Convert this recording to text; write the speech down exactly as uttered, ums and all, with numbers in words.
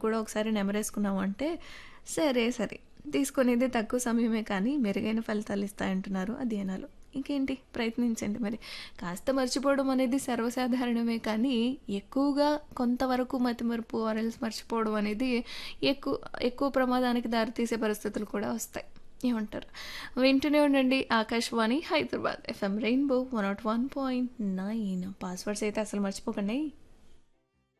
కూడా ఒకసారి నెమరేసుకున్నాము అంటే సరే సరే తీసుకునేది తక్కువ సమయమే కానీ మెరుగైన ఫలితాలు ఇస్తాయంటున్నారు అధ్యయనాలు. ఇంకేంటి ప్రయత్నించండి మరి. కాస్త మర్చిపోవడం అనేది సర్వసాధారణమే కానీ ఎక్కువగా కొంతవరకు మతిమరుపు ఆర్ఎల్స్ మర్చిపోవడం అనేది ఎక్కువ ఎక్కువ ప్రమాదానికి దారితీసే పరిస్థితులు కూడా వస్తాయి. ఏమంటారు? వింటూనే ఉండండి Akashvani Hyderabad FM rainbow one not one point nine. Passwords అయితే అసలు మర్చిపోకండి.